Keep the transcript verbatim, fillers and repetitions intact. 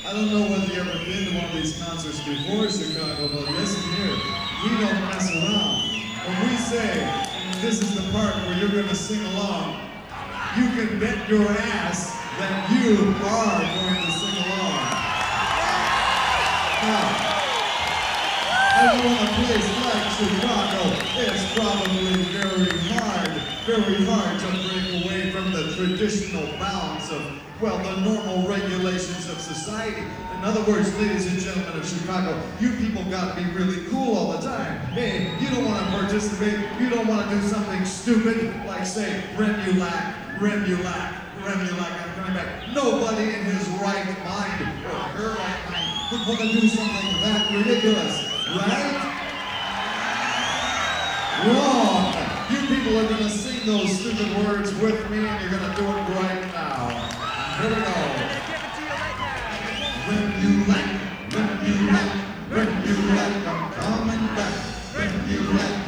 I don't know whether you ever been to one of these concerts before, Chicago, but listen here, we don't mess around. When we say, this is the part where you're going to sing along, you can bet your ass that you are going to sing along. Now, everyone in a place like Chicago, it's probably very hard, very hard to break away from the traditional bounds of, well, the normal regulations of society. In other words, ladies and gentlemen of Chicago, you people got to be really cool all the time. Hey, you don't want to participate, you don't want to do something stupid, like say, Remulac, Remulac, Remulac, I'm coming back. Nobody in his right mind, or her right mind, would want to do something that ridiculous. Right? Wrong! You people are going to sing those stupid words with me, and you're going to do it right now. Here we go. When you like, when you like, when you like, I'm coming back. When you like.